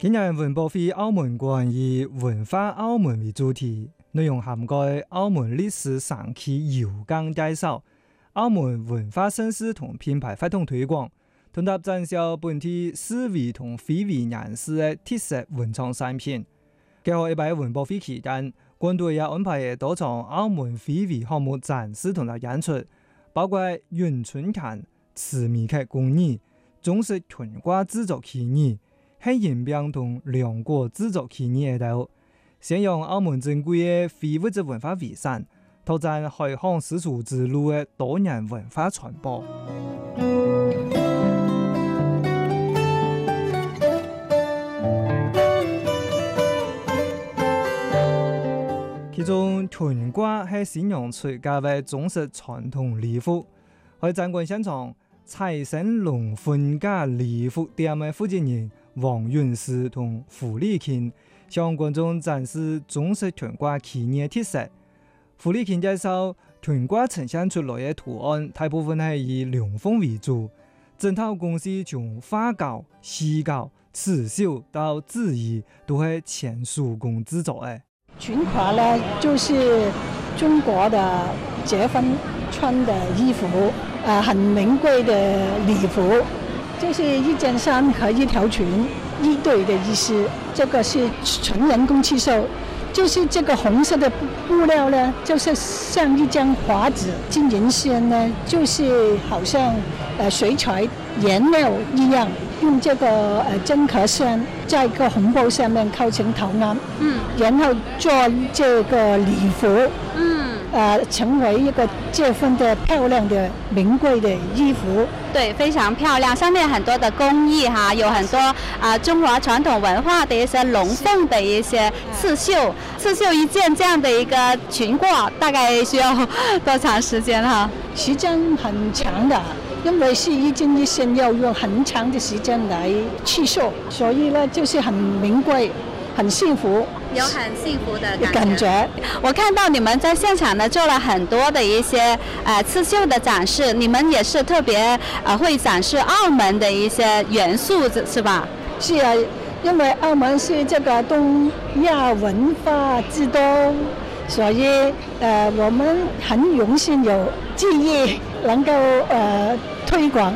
今年文博会澳門館以文化澳門為主題，內容涵蓋澳門歷史長期悠耕介紹、澳門文化盛事同品牌活動推廣，同埋展銷本地市委同非委人士的特色文創產品。結合一擺文博會期間，館隊也安排多場澳門非遺項目展示同埋演出，包括雲春坎、瓷米刻工藝、中式豚瓜製作技藝、黑銀餅同涼果製作技藝等，宣揚澳門珍貴的非物質文化遺產，拓展開墾絲綢之路的多元文化傳播。其中豚瓜係形容出家嘅中式傳統禮服，喺展館現場，彩生龍婚嫁禮服店嘅負責人黃韻詩同胡麗卿向觀眾展示中式豚瓜企業特色。胡麗卿介紹，豚瓜呈現出來嘅圖案大部分係以龍鳳為主，整套公司從花膠、細膠、刺繡到製衣都係全手工製作嘅。 裙褂呢，就是中國的結婚穿的衣服，很名貴的禮服，就是一件衫和一條裙一對的意思。這個是純人工刺繡，就是這個紅色的布料呢，就是像一張畫紙，金銀線呢，就是好像水彩顏料一樣，用這個真殼線在一個紅布上面構成圖案，然後做這個禮服，成為一個結婚的漂亮的名貴的衣服。 對，非常漂亮，上面很多的工藝哈，有很多中華傳統文化的一些龍鳳的一些刺繡，刺繡一件這樣的一個裙褂，大概需要多長時間哈？ 時間很長的，因為是一針一線要用很長的時間來刺繡，所以呢就是很名貴，很幸福。 有很幸福的感覺。 我看到你們在現場呢做了很多的一些刺繡的展示，你們也是特別會展示澳門的一些元素，是吧？ 是啊，因為澳門是這個東亞文化之都，所以我們很榮幸有機會能夠推廣